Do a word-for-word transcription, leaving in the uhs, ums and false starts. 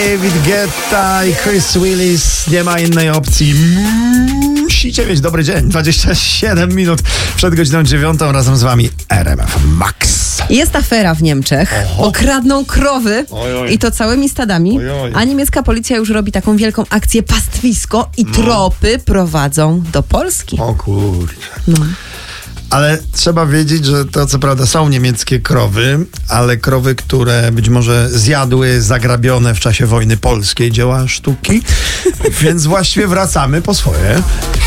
David Guetta i Chris Willis. Nie ma innej opcji. Musicie mieć dobry dzień. dwadzieścia siedem minut przed godziną dziewiątą razem z wami R M F Max. Jest afera w Niemczech. Oho. Okradną krowy Oj, oj. i to całymi stadami. Oj, oj. A niemiecka policja już robi taką wielką akcję pastwisko i tropy prowadzą do Polski. O kurczę. No. Ale trzeba wiedzieć, że to co prawda są niemieckie krowy, ale krowy, które być może zjadły zagrabione w czasie wojny polskiej dzieła sztuki, więc właściwie wracamy po swoje.